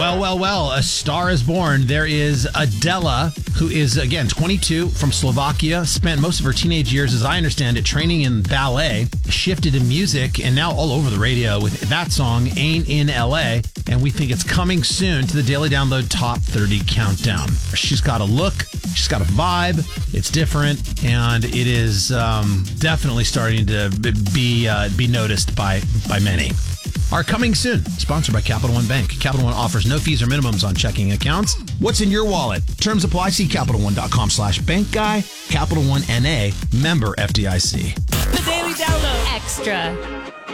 Well, a star is born. There is Adela, who is, again, 22, from Slovakia, spent most of her teenage years, as I understand it, training in ballet, shifted to music, and now all over the radio with that song, Ain't in L.A., and we think it's coming soon to the Daily Download Top 30 Countdown. She's got a look, she's got a vibe, it's different, and it is definitely starting to be noticed by many. Are coming soon. Sponsored by Capital One Bank. Capital One offers no fees or minimums on checking accounts. What's in your wallet? Terms apply. See CapitalOne.com/bankguy. Capital One N.A. Member FDIC. The Daily Download Extra.